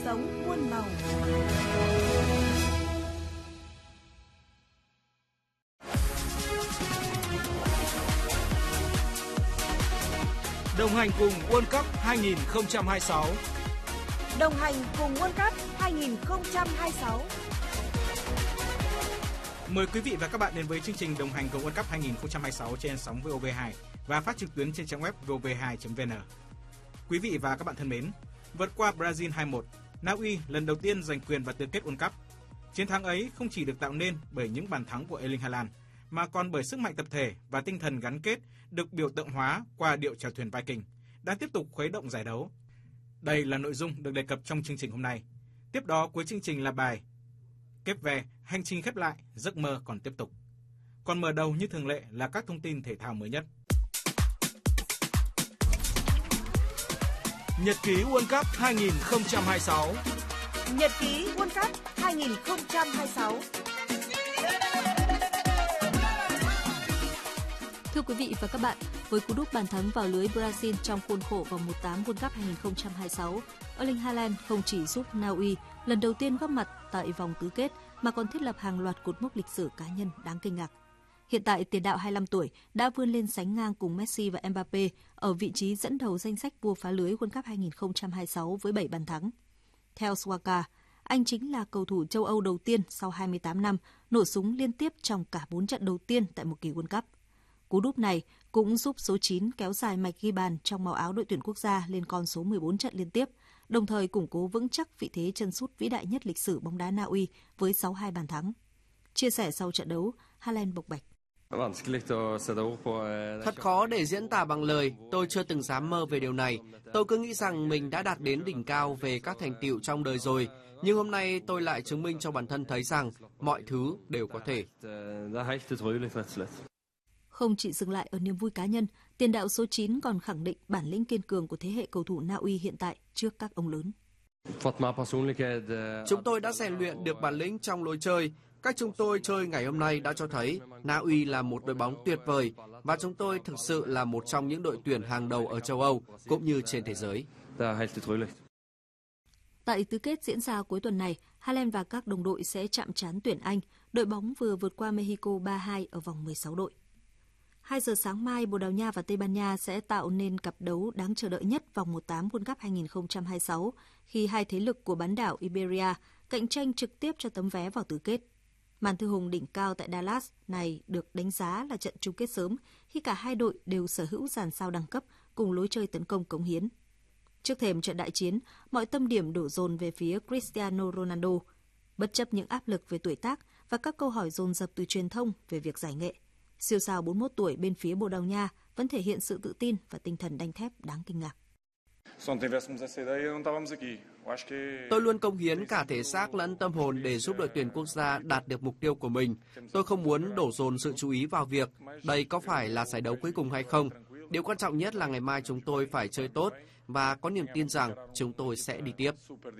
sống muôn màu. Đồng hành cùng World Cup 2026. Đồng hành cùng World Cup 2026. Mời quý vị và các bạn đến với chương trình đồng hành cùng World Cup 2026 trên sóng VOV2 và phát trực tuyến trên trang web vov2.vn. Quý vị và các bạn thân mến, vượt qua Brazil 2-1, Na Uy lần đầu tiên giành quyền vào tứ kết World Cup. Chiến thắng ấy không chỉ được tạo nên bởi những bàn thắng của Erling Haaland, mà còn bởi sức mạnh tập thể và tinh thần gắn kết được biểu tượng hóa qua điệu chèo thuyền Viking, đang tiếp tục khuấy động giải đấu. Đây là nội dung được đề cập trong chương trình hôm nay. Tiếp đó cuối chương trình là bài Kép về, hành trình khép lại, giấc mơ còn tiếp tục. Còn mở đầu như thường lệ là các thông tin thể thao mới nhất. Nhật ký World Cup 2026. Nhật ký World Cup 2026. Thưa quý vị và các bạn, với cú đúp bàn thắng vào lưới Brazil trong khuôn khổ vòng 1/8 World Cup 2026, Erling Haaland không chỉ giúp Na Uy lần đầu tiên góp mặt tại vòng tứ kết mà còn thiết lập hàng loạt cột mốc lịch sử cá nhân đáng kinh ngạc. Hiện tại, tiền đạo 25 tuổi đã vươn lên sánh ngang cùng Messi và Mbappe ở vị trí dẫn đầu danh sách vua phá lưới World Cup 2026 với 7 bàn thắng. Theo Swaka, anh chính là cầu thủ châu Âu đầu tiên sau 28 năm nổ súng liên tiếp trong cả 4 trận đầu tiên tại một kỳ World Cup. Cú đúp này cũng giúp số 9 kéo dài mạch ghi bàn trong màu áo đội tuyển quốc gia lên con số 14 trận liên tiếp, đồng thời củng cố vững chắc vị thế chân sút vĩ đại nhất lịch sử bóng đá Na Uy với 62 bàn thắng. Chia sẻ sau trận đấu, Haaland bộc bạch. Thật khó để diễn tả bằng lời, tôi chưa từng dám mơ về điều này. Tôi cứ nghĩ rằng mình đã đạt đến đỉnh cao về các thành tựu trong đời rồi, nhưng hôm nay tôi lại chứng minh cho bản thân thấy rằng mọi thứ đều có thể. Không chỉ dừng lại ở niềm vui cá nhân, tiền đạo số 9 còn khẳng định bản lĩnh kiên cường của thế hệ cầu thủ Na Uy hiện tại trước các ông lớn. Chúng tôi đã rèn luyện được bản lĩnh trong lối chơi. Cách chúng tôi chơi ngày hôm nay đã cho thấy Na Uy là một đội bóng tuyệt vời và chúng tôi thực sự là một trong những đội tuyển hàng đầu ở châu Âu cũng như trên thế giới. Tại tứ kết diễn ra cuối tuần này, Haaland và các đồng đội sẽ chạm trán tuyển Anh, đội bóng vừa vượt qua Mexico 3-2 ở vòng 16 đội. 2 giờ sáng mai, Bồ Đào Nha và Tây Ban Nha sẽ tạo nên cặp đấu đáng chờ đợi nhất vòng 1/8 World Cup 2026 khi hai thế lực của bán đảo Iberia cạnh tranh trực tiếp cho tấm vé vào tứ kết. Màn thư hùng đỉnh cao tại Dallas này được đánh giá là trận chung kết sớm khi cả hai đội đều sở hữu dàn sao đẳng cấp cùng lối chơi tấn công cống hiến. Trước thềm trận đại chiến, mọi tâm điểm đổ dồn về phía Cristiano Ronaldo. Bất chấp những áp lực về tuổi tác và các câu hỏi dồn dập từ truyền thông về việc giải nghệ, siêu sao 41 tuổi bên phía Bồ Đào Nha vẫn thể hiện sự tự tin và tinh thần đanh thép đáng kinh ngạc. Tôi luôn cống hiến cả thể xác lẫn tâm hồn để giúp đội tuyển quốc gia đạt được mục tiêu của mình. Tôi không muốn đổ dồn sự chú ý vào việc đây có phải là giải đấu cuối cùng hay không. Điều quan trọng nhất là ngày mai chúng tôi phải chơi tốt và có niềm tin rằng chúng tôi sẽ đi tiếp.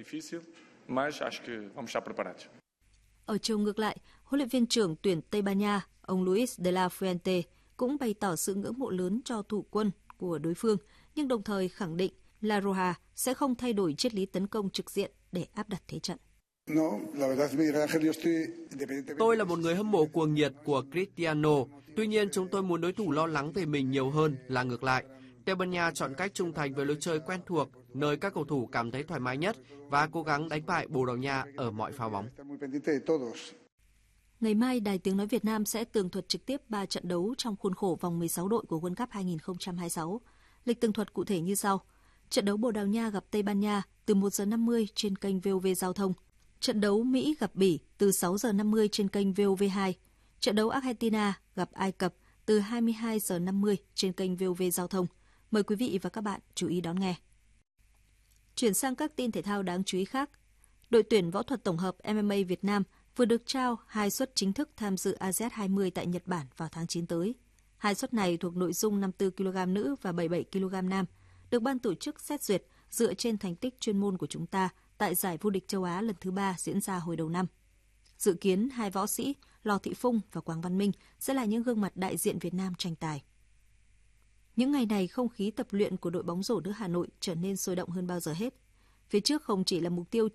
Ở chiều ngược lại, huấn luyện viên trưởng tuyển Tây Ban Nha, ông Luis de la Fuente cũng bày tỏ sự ngưỡng mộ lớn cho thủ quân của đối phương, nhưng đồng thời khẳng định La Roja sẽ không thay đổi triết lý tấn công trực diện để áp đặt thế trận. Tôi là một người hâm mộ cuồng nhiệt của Cristiano, tuy nhiên chúng tôi muốn đối thủ lo lắng về mình nhiều hơn là ngược lại. Tây Ban Nha chọn cách trung thành với lối chơi quen thuộc, nơi các cầu thủ cảm thấy thoải mái nhất và cố gắng đánh bại Bồ Đào Nha ở mọi pha bóng. Ngày mai, Đài Tiếng Nói Việt Nam sẽ tường thuật trực tiếp 3 trận đấu trong khuôn khổ vòng 16 đội của World Cup 2026. Lịch tường thuật cụ thể như sau. Trận đấu Bồ Đào Nha gặp Tây Ban Nha từ 1 giờ 50 trên kênh VOV Giao thông. Trận đấu Mỹ gặp Bỉ từ 6 giờ 50 trên kênh VOV2. Trận đấu Argentina gặp Ai Cập từ 22 giờ 50 trên kênh VOV Giao thông. Mời quý vị và các bạn chú ý đón nghe. Chuyển sang các tin thể thao đáng chú ý khác. Đội tuyển võ thuật tổng hợp MMA Việt Nam vừa được trao 2 suất chính thức tham dự ASEAN 20 tại Nhật Bản vào tháng 9 tới. 2 suất này thuộc nội dung 54kg nữ và 77kg nam, được ban tổ chức xét duyệt dựa trên thành tích chuyên môn của chúng ta tại giải vô địch châu Á lần thứ 3 diễn ra hồi đầu năm. Dự kiến hai võ sĩ Lò Thị Phung và Quang Văn Minh sẽ là những gương mặt đại diện Việt Nam tranh tài. Những ngày này, không khí tập luyện của đội bóng rổ nữ Hà Nội trở nên sôi động hơn bao giờ hết. Phía trước không chỉ là mục tiêu